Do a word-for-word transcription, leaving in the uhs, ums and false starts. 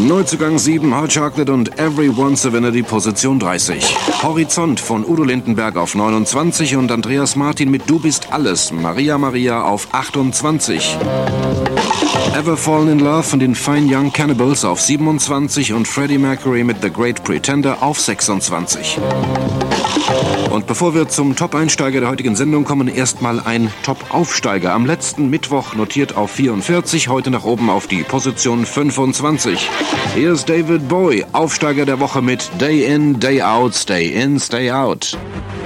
Neuzugang sieben, Hot Chocolate und Everyone's Savannah die Position dreißig. Horizont von Udo Lindenberg auf neunundzwanzig und Andreas Martin mit Du bist alles, Maria Maria auf achtundzwanzig. Ever Fallen in Love von den Fine Young Cannibals auf siebenundzwanzig und Freddie Mercury mit The Great Pretender auf sechsundzwanzig. Und bevor wir zum Top-Einsteiger der heutigen Sendung kommen, erstmal ein Top-Aufsteiger. Am letzten Mittwoch notiert auf vierundvierzig, heute nach oben auf die Position fünfundzwanzig. Hier ist David Bowie, Aufsteiger der Woche mit Day In, Day Out, Stay In, Stay Out.